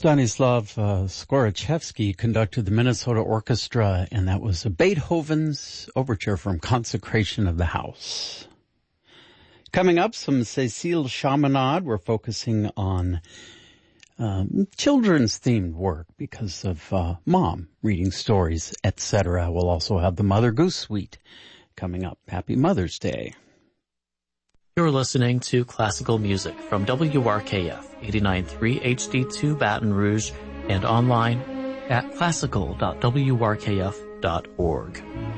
Stanislav Skorochevsky conducted the Minnesota Orchestra, and that was Beethoven's overture from Consecration of the House. Coming up, some Cécile Chaminade. We're focusing on children's themed work because of mom reading stories, etc. We'll also have the Mother Goose Suite coming up. Happy Mother's Day. You're listening to classical music from WRKF 89.3 HD2 Baton Rouge and online at classical.wrkf.org.